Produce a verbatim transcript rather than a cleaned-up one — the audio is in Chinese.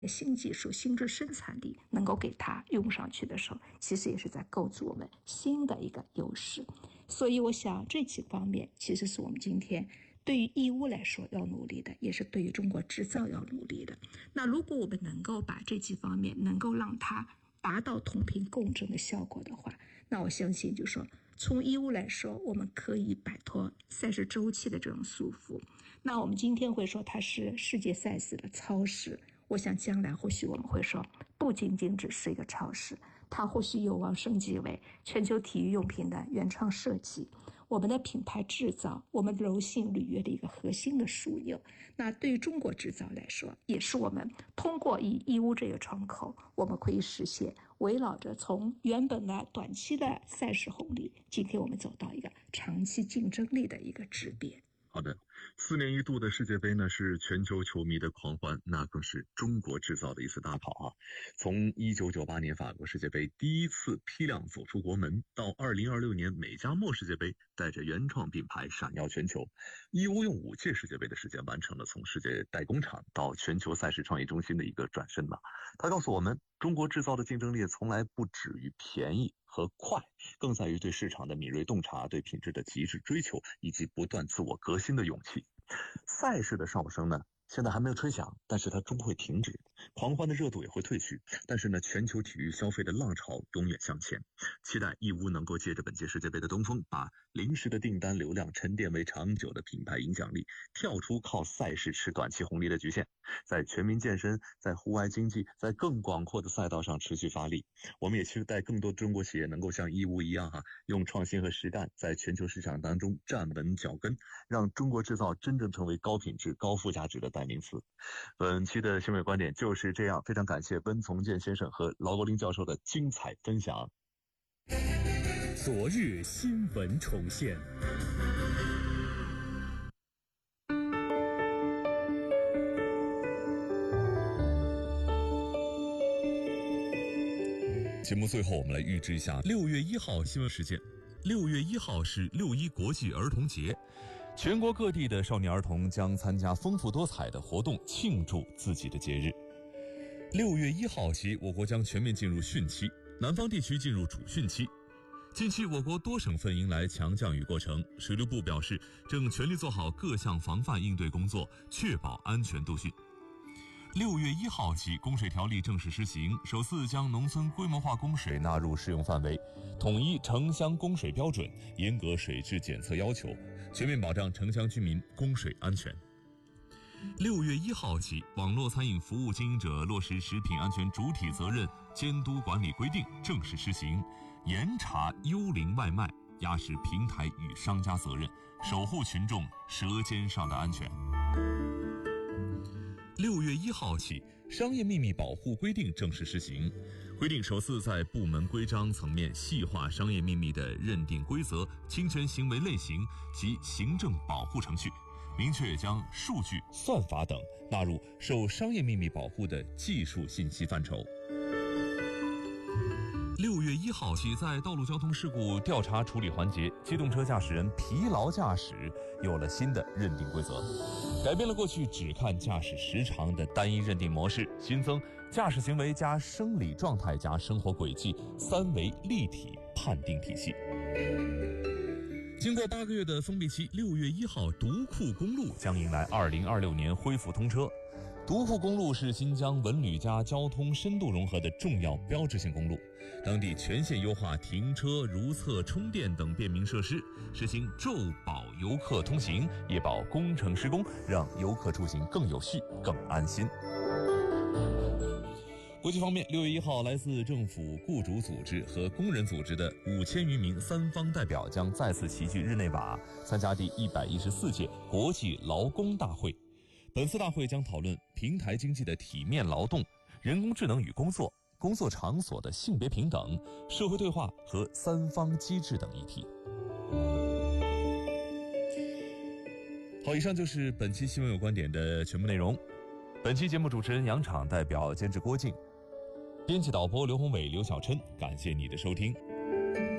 新技术、新质生产力能够给它用上去的时候，其实也是在构筑我们新的一个优势。所以我想这几方面其实是我们今天对于义乌来说要努力的，也是对于中国制造要努力的。那如果我们能够把这几方面能够让它达到同频共振的效果的话，那我相信就是说从义乌来说，我们可以摆脱赛事周期的这种束缚。那我们今天会说它是世界赛事的超市，我想将来或许我们会说不仅仅只是一个超市，它或许有望升级为全球体育用品的原创设计，我们的品牌制造，我们柔性履约的一个核心的枢纽。那对于中国制造来说，也是我们通过以义乌这个窗口，我们可以实现围绕着从原本的短期的赛事红利，今天我们走到一个长期竞争力的一个质变。 好的，四年一度的世界杯呢，是全球球迷的狂欢，那更是中国制造的一次大跑啊！从一九九八年法国世界杯第一次批量走出国门，到二零二六年美加墨世界杯带着原创品牌闪耀全球，义乌用五届世界杯的时间完成了从世界代工厂到全球赛事创意中心的一个转身吧。他告诉我们，中国制造的竞争力从来不止于便宜和快，更在于对市场的敏锐洞察，对品质的极致追求，以及不断自我革新的勇气。赛事的哨声呢，现在还没有吹响，但是它终会停止，狂欢的热度也会褪去，但是呢，全球体育消费的浪潮永远向前。期待义乌能够借着本届世界杯的东风，把临时的订单流量沉淀为长久的品牌影响力，跳出靠赛事吃短期红利的局限，在全民健身，在户外经济，在更广阔的赛道上持续发力。我们也期待更多中国企业能够像义乌一样哈、啊，用创新和实干在全球市场当中站稳脚跟，让中国制造真正成为高品质、高附加值的代名词。本期的新闻观点就是这样，非常感谢温从建先生和劳国林教授的精彩分享。 昨日新闻重现。节目最后，我们来预知一下六月一号新闻事件。六月一号是六一国际儿童节，全国各地的少年儿童将参加丰富多彩的活动，庆祝自己的节日。六月一号起，我国将全面进入汛期，南方地区进入主汛期。近期，我国多省份迎来强降雨过程，水利部表示正全力做好各项防范应对工作，确保安全度汛。六月一号起，供水条例正式施行，首次将农村规模化供水纳入适用范围，统一城乡供水标准，严格水质检测要求，全面保障城乡居民供水安全。六月一号起，网络餐饮服务经营者落实食品安全主体责任监督管理规定正式施行，严查幽灵外卖，压实平台与商家责任，守护群众舌尖上的安全。六月一号起，商业秘密保护规定正式施行，规定首次在部门规章层面细化商业秘密的认定规则、侵权行为类型及行政保护程序，明确将数据、算法等纳入受商业秘密保护的技术信息范畴。六月一号起，在道路交通事故调查处理环节，机动车驾驶人疲劳驾驶有了新的认定规则，改变了过去只看驾驶时长的单一认定模式，新增驾驶行为加生理状态加生活轨迹三维立体判定体系。经过八个月的封闭期，六月一号，独库公路将迎来二零二六年恢复通车。独库公路是新疆文旅加交通深度融合的重要标志性公路，当地全线优化停车、如厕、充电等便民设施，实行昼保游客通行，夜保工程施工，让游客出行更有序、更安心。国际方面，六月一号，来自政府、雇主组织和工人组织的五千余名三方代表将再次齐聚日内瓦，参加第一百一十四届国际劳工大会。本次大会将讨论平台经济的体面劳动、人工智能与工作、工作场所的性别平等、社会对话和三方机制等议题。好，以上就是本期新闻有观点的全部内容。本期节目主持人杨昶，代表监制郭靖，编辑导播刘宏伟、刘小琛，感谢你的收听。